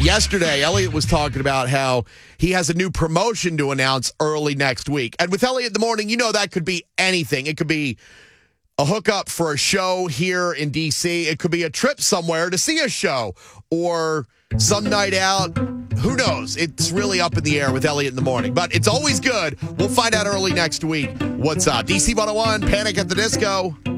Yesterday, Elliot was talking about how he has a new promotion to announce early next week. And with Elliot in the morning, you know that could be anything. It could be a hookup for a show here in D.C. It could be a trip somewhere to see a show or some night out. Who knows? It's really up in the air with Elliot in the morning. But it's always good. We'll find out early next week what's up. DC 101, Panic at the Disco.